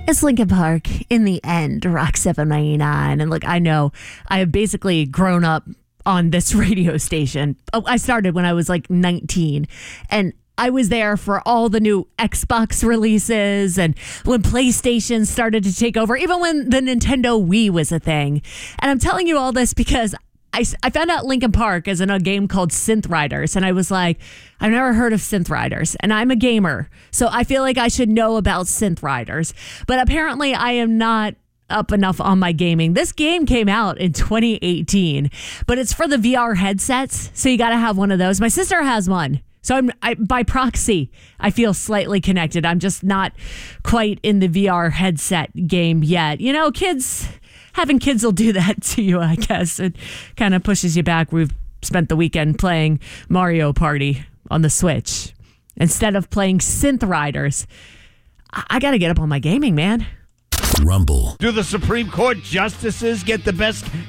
It's Linkin Park in the end, Rock 799. And look, I know I have basically grown up on this radio station. I started when I was like 19, and I was there for all the new Xbox releases and when PlayStation started to take over, even when the Nintendo Wii was a thing. And I'm telling you all this because I found out Linkin Park is in a game called Synth Riders, and I was like, I've never heard of Synth Riders, and I'm a gamer, so I feel like I should know about Synth Riders. But apparently I am not up enough on my gaming. This game came out in 2018, but it's for the VR headsets, so you got to have one of those. My sister has one. So by proxy, I feel slightly connected. I'm just not quite in the VR headset game yet. You know, having kids will do that to you, I guess. It kind of pushes you back. We've spent the weekend playing Mario Party on the Switch instead of playing Synth Riders. I got to get up on my gaming, man. Rumble. Do the Supreme Court justices get the best